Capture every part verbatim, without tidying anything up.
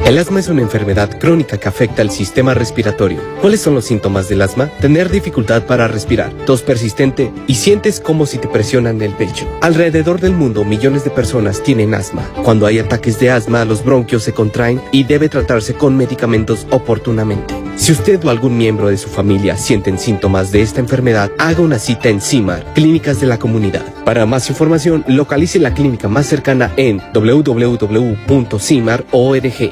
El asma es una enfermedad crónica que afecta al sistema respiratorio. ¿Cuáles son los síntomas del asma? Tener dificultad para respirar, tos persistente y sientes como si te presionan el pecho. Alrededor del mundo, millones de personas tienen asma. Cuando hay ataques de asma, los bronquios se contraen y debe tratarse con medicamentos oportunamente. Si usted o algún miembro de su familia sienten síntomas de esta enfermedad, haga una cita en CIMAR, Clínicas de la Comunidad. Para más información, localice la clínica más cercana en doble u doble u doble u punto cimar punto org.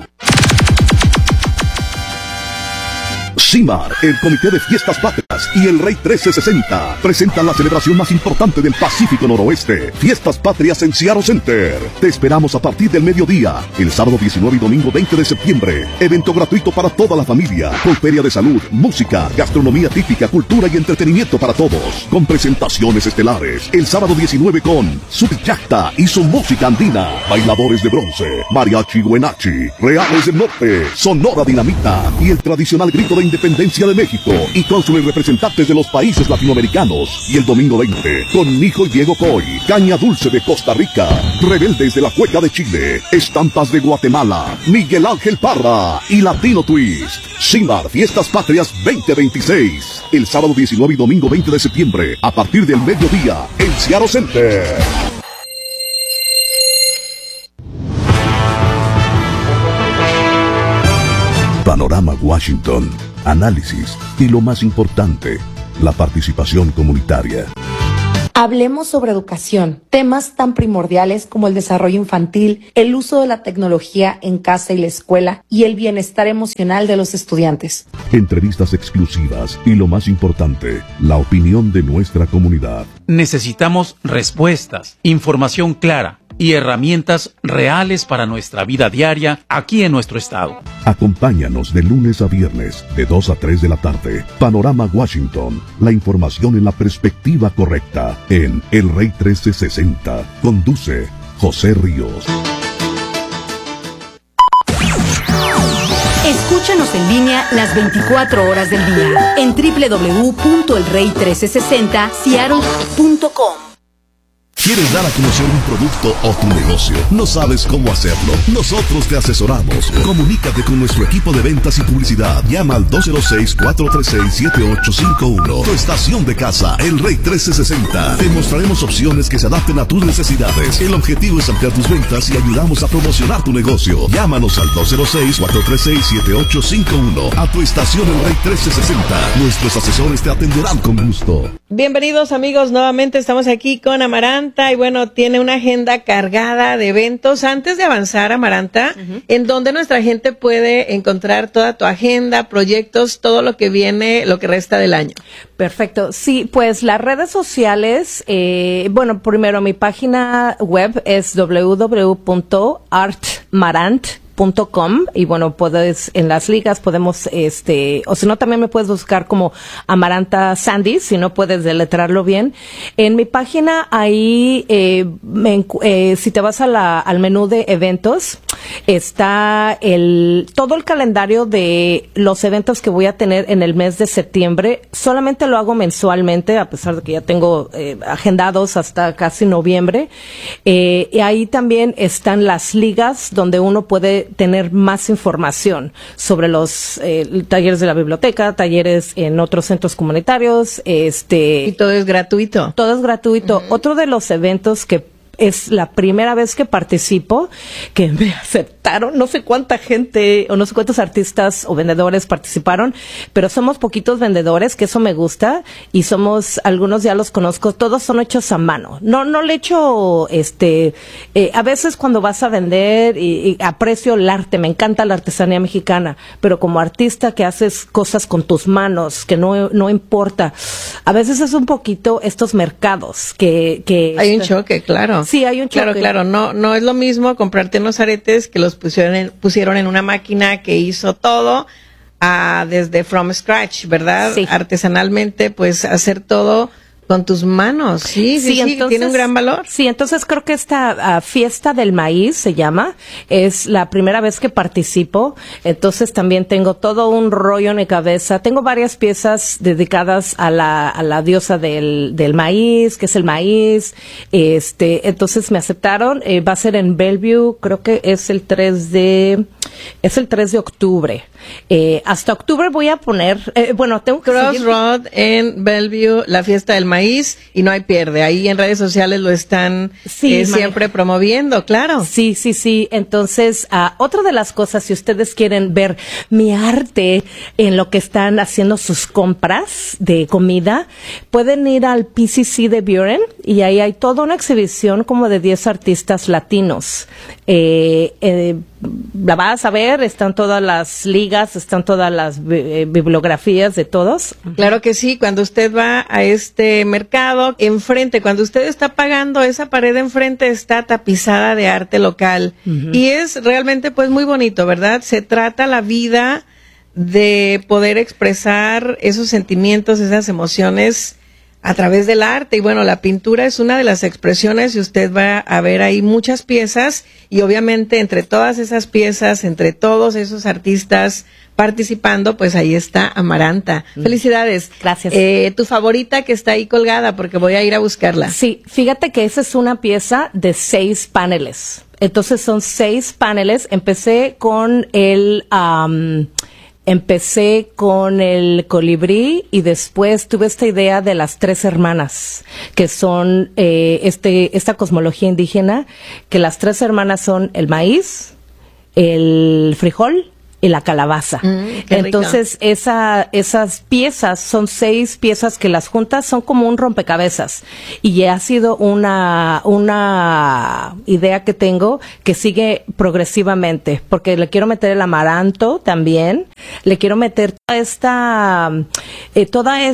CIMAR, el Comité de Fiestas Patrias y el Rey trece sesenta presentan la celebración más importante del Pacífico Noroeste, Fiestas Patrias en Seattle Center. Te esperamos a partir del mediodía, el sábado diecinueve y domingo veinte de septiembre. Evento gratuito para toda la familia, con feria de salud, música, gastronomía típica, cultura y entretenimiento para todos, con presentaciones estelares. El sábado diecinueve con Subjacta y su música andina, bailadores de bronce, mariachi huenachi, Reales del Norte, Sonora Dinamita y el tradicional grito de Independencia de México, y cónsules representantes de los países latinoamericanos. Y el domingo veinte, con Nijo y Diego Coy, Caña Dulce de Costa Rica, Rebeldes de la Cueca de Chile, Estampas de Guatemala, Miguel Ángel Parra y Latino Twist. CIMAR Fiestas Patrias veinte veintiséis, el sábado diecinueve y domingo veinte de septiembre, a partir del mediodía, en Seattle Center. Panorama Washington, análisis y lo más importante, la participación comunitaria. Hablemos sobre educación, temas tan primordiales como el desarrollo infantil, el uso de la tecnología en casa y la escuela y el bienestar emocional de los estudiantes. Entrevistas exclusivas y lo más importante, la opinión de nuestra comunidad. Necesitamos respuestas, información clara y herramientas reales para nuestra vida diaria aquí en nuestro estado. Acompáñanos de lunes a viernes, de dos a tres de la tarde. Panorama Washington, la información en la perspectiva correcta, en El Rey trece sesenta. Conduce José Ríos. Escúchanos en línea las veinticuatro horas del día en doble u doble u doble u punto el rey trece sesenta seattle punto com. ¿Quieres dar a conocer un producto o tu negocio? ¿No sabes cómo hacerlo? Nosotros te asesoramos. Comunícate con nuestro equipo de ventas y publicidad. Llama al dos cero seis, cuatro tres seis, siete ocho cinco uno. Tu estación de casa, El Rey trece sesenta. Te mostraremos opciones que se adapten a tus necesidades. El objetivo es ampliar tus ventas y ayudamos a promocionar tu negocio. Llámanos al dos cero seis, cuatro tres seis, siete ocho cinco uno. A tu estación El Rey trece sesenta. Nuestros asesores te atenderán con gusto. Bienvenidos amigos, nuevamente estamos aquí con Amaranta y bueno, tiene una agenda cargada de eventos. Antes de avanzar, Amaranta, uh-huh. ¿en dónde nuestra gente puede encontrar toda tu agenda, proyectos, todo lo que viene, lo que resta del año? Perfecto, sí, pues las redes sociales, eh, bueno, primero mi página web es doble u doble u doble u punto art marant punto com y bueno, puedes en las ligas podemos este o si no también me puedes buscar como Amaranta Sandy, si no puedes deletrarlo bien. En mi página ahí eh, me, eh, si te vas a la, al menú de eventos está el todo el calendario de los eventos que voy a tener en el mes de septiembre. Solamente lo hago mensualmente, a pesar de que ya tengo eh, agendados hasta casi noviembre. Eh, y ahí también están las ligas donde uno puede tener más información sobre los eh, talleres de la biblioteca, talleres en otros centros comunitarios. este Y todo es gratuito. Todo es gratuito. Uh-huh. Otro de los eventos que es la primera vez que participo, que me aceptaron, no sé cuánta gente o no sé cuántos artistas o vendedores participaron, pero somos poquitos vendedores, que eso me gusta, y somos, algunos ya los conozco, todos son hechos a mano. No, no le echo, este, eh, a veces cuando vas a vender y, y aprecio el arte, me encanta la artesanía mexicana, pero como artista que haces cosas con tus manos, que no, no importa, a veces es un poquito estos mercados que, que hay un choque, claro. Sí, hay un choque. Claro, claro, no, no es lo mismo comprarte unos aretes que los pusieron en, pusieron en una máquina que hizo todo, a, desde from scratch, ¿verdad? Sí. Artesanalmente, pues hacer todo con tus manos, sí, sí, sí, entonces, tiene un gran valor. Sí, entonces creo que esta uh, fiesta del maíz se llama, es la primera vez que participo, entonces también tengo todo un rollo en mi cabeza, tengo varias piezas dedicadas a la, a la diosa del, del maíz, que es el maíz, este, entonces me aceptaron, eh, va a ser en Bellevue, creo que es el tres de Es el tres de octubre. Eh, hasta octubre voy a poner, eh, bueno, tengo que Crossroad en Bellevue, la fiesta del maíz, y no hay pierde. Ahí en redes sociales lo están sí, eh, siempre promoviendo, claro. Sí, sí, sí. Entonces, uh, otra de las cosas, si ustedes quieren ver mi arte en lo que están haciendo sus compras de comida, pueden ir al P C C de Buren y ahí hay toda una exhibición como de diez artistas latinos. Eh, eh, la vas a ver, están todas las ligas, están todas las eh, bibliografías de todos. Claro que sí, cuando usted va a este mercado, enfrente, cuando usted está pagando, esa pared enfrente está tapizada de arte local. Uh-huh. Y es realmente pues muy bonito, ¿verdad? Se trata la vida de poder expresar esos sentimientos, esas emociones a través del arte. Y bueno, la pintura es una de las expresiones y usted va a ver ahí muchas piezas y obviamente entre todas esas piezas, entre todos esos artistas participando, pues ahí está Amaranta. Mm. Felicidades. Gracias. Eh, tu favorita que está ahí colgada, porque voy a ir a buscarla. Sí, fíjate que esa es una pieza de seis paneles. Entonces son seis paneles. Empecé con el... Um, Empecé con el colibrí y después tuve esta idea de las tres hermanas, que son eh, este esta cosmología indígena, que las tres hermanas son el maíz, el frijol y la calabaza. Mm, Entonces, esa, esas piezas son seis piezas que las juntas son como un rompecabezas. Y ha sido una, una idea que tengo que sigue progresivamente, porque le quiero meter el amaranto también, le quiero meter toda esta, eh, toda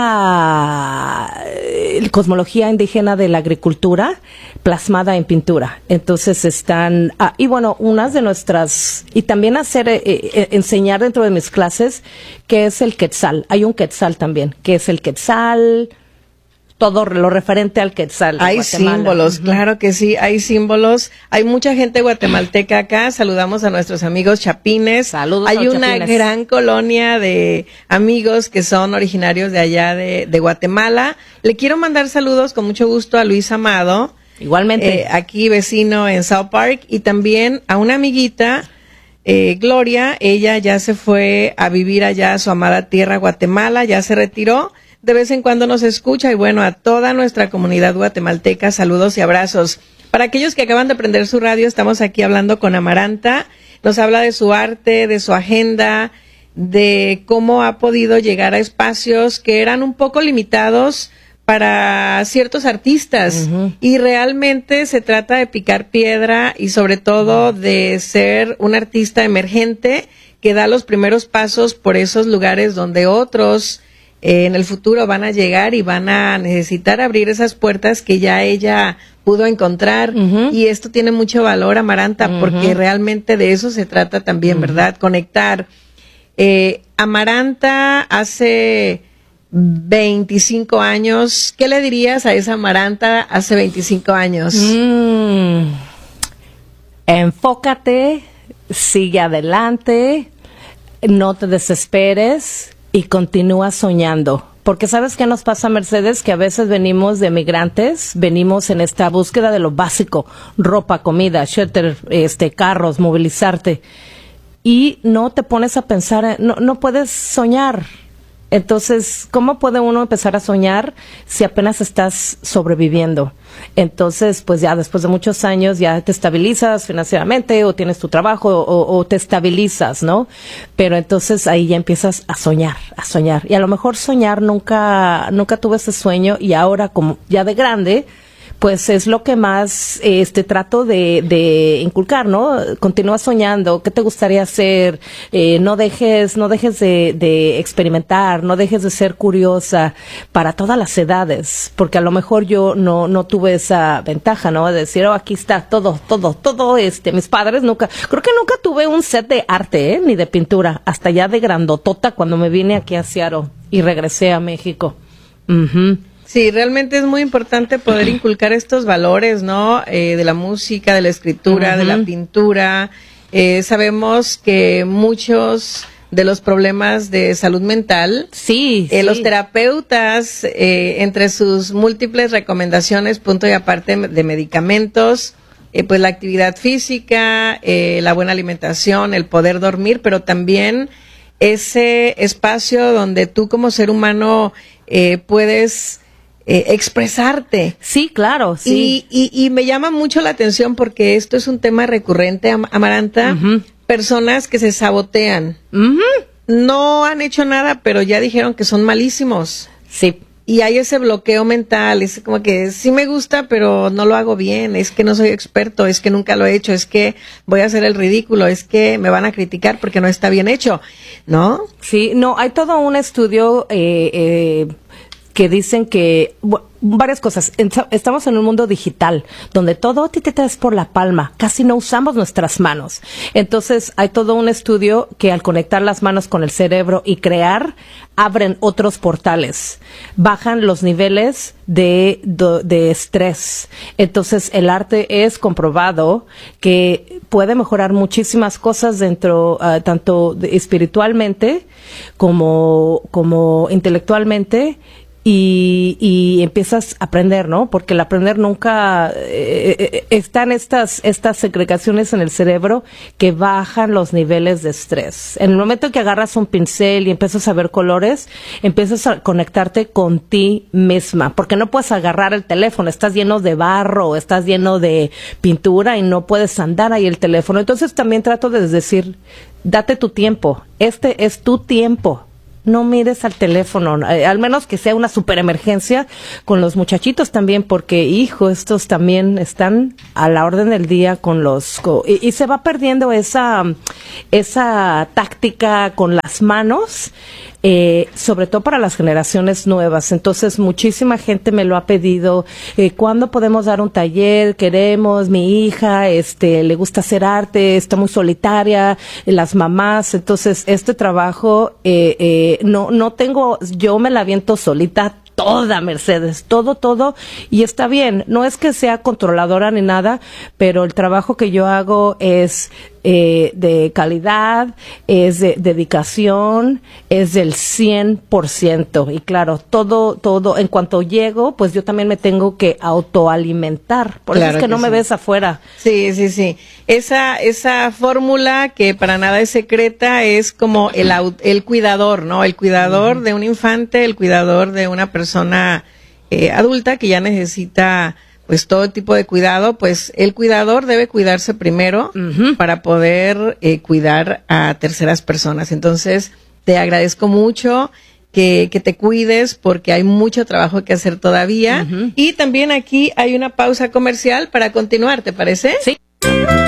esta eh, cosmología indígena de la agricultura plasmada en pintura. Entonces están, ah, y bueno, unas de nuestras, y también hacer, eh, Eh, enseñar dentro de mis clases qué es el quetzal. Hay un quetzal también, que es el quetzal, todo lo referente al quetzal. Hay Guatemala. símbolos, uh-huh. Claro que sí, hay símbolos. Hay mucha gente guatemalteca acá. Saludamos a nuestros amigos chapines. Saludos. Hay a una chapines. gran colonia de amigos que son originarios de allá de, de Guatemala. Le quiero mandar saludos con mucho gusto a Luis Amado. Igualmente. Eh, aquí vecino en South Park. Y también a una amiguita, Eh, Gloria. Ella ya se fue a vivir allá a su amada tierra Guatemala, ya se retiró, de vez en cuando nos escucha y bueno, a toda nuestra comunidad guatemalteca, saludos y abrazos. Para aquellos que acaban de prender su radio, estamos aquí hablando con Amaranta, nos habla de su arte, de su agenda, de cómo ha podido llegar a espacios que eran un poco limitados para ciertos artistas. Uh-huh. Y realmente se trata de picar piedra y sobre todo de ser un artista emergente que da los primeros pasos por esos lugares donde otros eh, en el futuro van a llegar y van a necesitar abrir esas puertas que ya ella pudo encontrar. Uh-huh. Y esto tiene mucho valor, Amaranta, uh-huh. porque realmente de eso se trata también, uh-huh. ¿verdad? Conectar. Eh, Amaranta hace veinticinco años, ¿qué le dirías a esa Amaranta hace veinticinco años? Mm, enfócate, sigue adelante, no te desesperes y continúa soñando. Porque ¿sabes qué nos pasa, Mercedes? Que a veces venimos de migrantes, venimos en esta búsqueda de lo básico, ropa, comida, shelter, este, carros, movilizarte, y no te pones a pensar, no, no puedes soñar. Entonces, ¿cómo puede uno empezar a soñar si apenas estás sobreviviendo? Entonces, pues ya después de muchos años ya te estabilizas financieramente o tienes tu trabajo o, o te estabilizas, ¿no? Pero entonces ahí ya empiezas a soñar, a soñar. Y a lo mejor soñar nunca, nunca tuve ese sueño y ahora como ya de grande, pues es lo que más este trato de, de inculcar, ¿no? Continúa soñando, ¿qué te gustaría hacer? Eh, no dejes, no dejes de, de experimentar, no dejes de ser curiosa para todas las edades, porque a lo mejor yo no, no tuve esa ventaja, ¿no? De decir, oh, aquí está todo, todo, todo, este, mis padres nunca, creo que nunca tuve un set de arte, ¿eh? Ni de pintura, hasta ya de grandotota cuando me vine aquí a Seattle y regresé a México. Uh-huh. Sí, realmente es muy importante poder inculcar estos valores, ¿no? Eh, de la música, de la escritura, uh-huh. de la pintura. Eh, sabemos que muchos de los problemas de salud mental, sí, eh, sí. los terapeutas, eh, entre sus múltiples recomendaciones, punto y aparte de medicamentos, eh, pues la actividad física, eh, la buena alimentación, el poder dormir, pero también ese espacio donde tú como ser humano eh, puedes eh, expresarte. Sí, claro, sí. Y, y, y me llama mucho la atención porque esto es un tema recurrente, Am- Amaranta, uh-huh. Personas que se sabotean. Uh-huh. No han hecho nada, pero ya dijeron que son malísimos. Sí. Y hay ese bloqueo mental, es como que sí me gusta, pero no lo hago bien, es que no soy experto, es que nunca lo he hecho, es que voy a hacer el ridículo, es que me van a criticar porque no está bien hecho, ¿no? Sí, no, hay todo un estudio eh, eh, que dicen que... Bueno, varias cosas. Estamos en un mundo digital donde todo te traes por la palma, casi no usamos nuestras manos. Entonces hay todo un estudio que al conectar las manos con el cerebro y crear, abren otros portales, bajan los niveles de, de, de estrés. Entonces el arte es comprobado que puede mejorar muchísimas cosas dentro, uh, tanto de, espiritualmente como, como intelectualmente. Y, y empiezas a aprender, ¿no? Porque el aprender nunca eh, están estas estas segregaciones en el cerebro que bajan los niveles de estrés. En el momento que agarras un pincel y empiezas a ver colores, empiezas a conectarte con ti misma, porque no puedes agarrar el teléfono, estás lleno de barro, estás lleno de pintura y no puedes andar ahí el teléfono. Entonces también trato de decir, date tu tiempo, este es tu tiempo. No mires al teléfono, al menos que sea una super emergencia con los muchachitos también, porque, hijo, estos también están a la orden del día con los... Con, y, y se va perdiendo esa, esa táctica con las manos, eh, sobre todo para las generaciones nuevas. Entonces, muchísima gente me lo ha pedido. Eh, ¿Cuándo podemos dar un taller? Queremos, mi hija, este, le gusta hacer arte, está muy solitaria, las mamás. Entonces, este trabajo, eh, eh, no, no tengo, yo me la aviento solita toda, Mercedes, todo, todo, y está bien. No es que sea controladora ni nada, pero el trabajo que yo hago es eh, de calidad, es de dedicación, es del cien por ciento. Y claro, todo, todo, en cuanto llego, pues yo también me tengo que autoalimentar. Por claro eso es que, que no sí. me ves afuera. Sí, sí, sí. Esa, esa fórmula que para nada es secreta es como el, el cuidador, ¿no? El cuidador uh-huh. de un infante, el cuidador de una persona eh, adulta que ya necesita pues todo tipo de cuidado. Pues el cuidador debe cuidarse primero uh-huh. para poder eh, cuidar a terceras personas. Entonces, te agradezco mucho que, que te cuides porque hay mucho trabajo que hacer todavía. Uh-huh. Y también aquí hay una pausa comercial para continuar, ¿te parece? Sí.